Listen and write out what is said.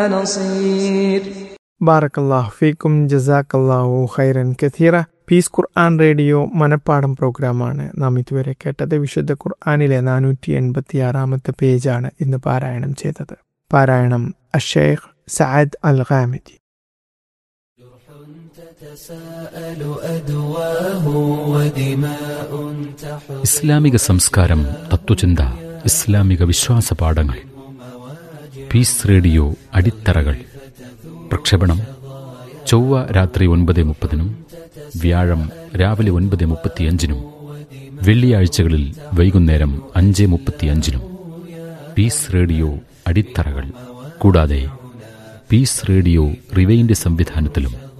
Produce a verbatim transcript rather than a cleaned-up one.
نصير. ബാറക്കല്ലാഹു ഫീക്കും ജസാക്കല്ലാഹു ഖൈറൻ കഥീറ. പീസ് ഖുർആൻ റേഡിയോ മനപ്പാഠം പ്രോഗ്രാമാണ് നാം ഇതുവരെ കേട്ടത്. വിശുദ്ധ ഖുർആനിലെ നാനൂറ്റി എൺപത്തി ആറാമത്തെ പേജാണ് ഇന്ന് പാരായണം ചെയ്തത്. പാരായണം അഷേഖ് സഅദ് അൽ ഖാമിദി. ഇസ്ലാമിക സംസ്കാരം, തത്വചിന്ത, ഇസ്ലാമിക വിശ്വാസ പാഠങ്ങൾ. Piece radio അടിത്തറകൾ. പ്രക്ഷേപണം ചൊവ്വ രാത്രി ഒൻപത് മുപ്പതിനും വ്യാഴം രാവിലെ ഒൻപത് മുപ്പത്തിയഞ്ചിനും വെള്ളിയാഴ്ചകളിൽ വൈകുന്നേരം അഞ്ച് മുപ്പത്തിയഞ്ചിനും. Piece radio അടിത്തറകൾ. കൂടാതെ പീസ് റേഡിയോ റിവൈൻഡ് സംവിധാനത്തിലും